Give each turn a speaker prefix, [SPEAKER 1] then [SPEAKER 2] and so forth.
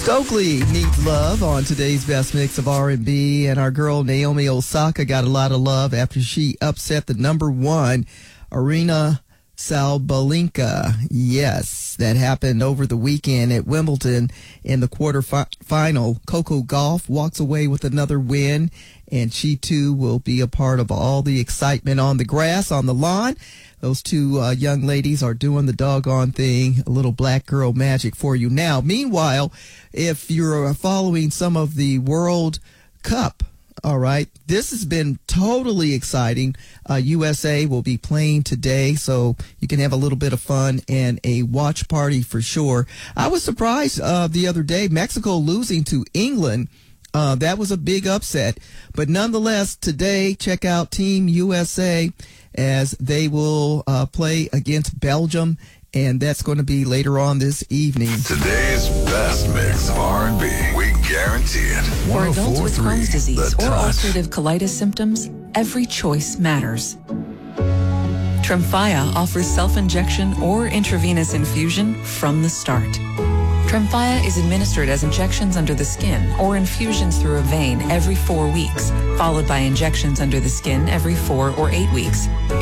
[SPEAKER 1] Stokely needs love on today's best mix of R&B, and our girl Naomi Osaka got a lot of love after she upset the number one Aryna Sabalenka. Yes, that happened over the weekend at Wimbledon in the quarterfinal. Coco Gauff walks away with another win, and she too will be a part of all the excitement on the grass, on the lawn. Those two young ladies are doing the doggone thing, a little black girl magic for you. Now, meanwhile, if you're following some of the World Cup, all right, this has been totally exciting. USA will be playing today, so you can have a little bit of fun and a watch party for sure. I was surprised the other day, Mexico losing to England. That was a big upset. But nonetheless, today, check out Team USA as they will play against Belgium, and that's going to be later on this evening.
[SPEAKER 2] Today's best mix of R&B. We guarantee it.
[SPEAKER 3] For adults with Crohn's disease
[SPEAKER 2] The
[SPEAKER 3] or
[SPEAKER 2] Touch.
[SPEAKER 3] ulcerative colitis symptoms, every choice matters. Tremfya offers self-injection or intravenous infusion from the start. Tremfya is administered as injections under the skin or infusions through a vein every 4 weeks, followed by injections under the skin every 4 or 8 weeks.